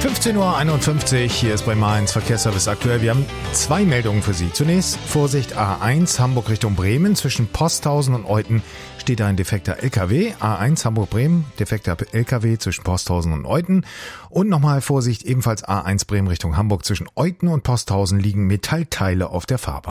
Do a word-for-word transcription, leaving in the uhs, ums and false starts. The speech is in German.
fünfzehn Uhr einundfünfzig, hier ist bei Mainz Verkehrsservice aktuell. Wir haben zwei Meldungen für Sie. Zunächst Vorsicht A eins, Hamburg Richtung Bremen. Zwischen Posthausen und Euthen steht ein defekter L K W. A eins Hamburg-Bremen, defekter L K W zwischen Posthausen und Euthen. Und nochmal Vorsicht, ebenfalls A eins Bremen Richtung Hamburg. Zwischen Euthen und Posthausen liegen Metallteile auf der Fahrbahn.